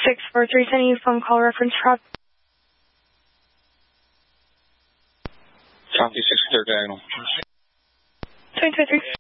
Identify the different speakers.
Speaker 1: 643, sending you phone call reference prop.
Speaker 2: Copy 6 clear diagonal.
Speaker 1: 223.